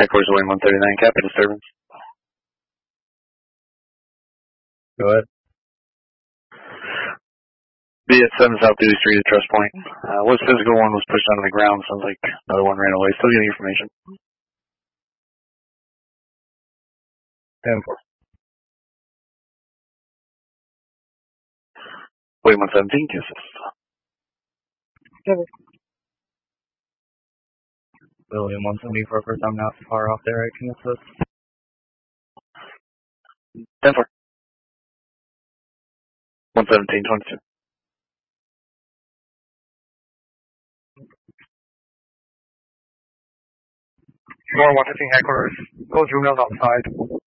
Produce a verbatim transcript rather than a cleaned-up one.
Headquarters William one thirty-nine, Captain disturbance. Go ahead. B S seven South Dewey Street at Trust Point. Uh, was physical one was pushed onto the ground. Sounds like another one ran away. Still getting information. ten four. William one seventeen, can assist. William one seventy-four, first I'm not far off there, I can assist. ten four. one seventeen, twenty-two. More one fifteen headquarters. Those rumors outside.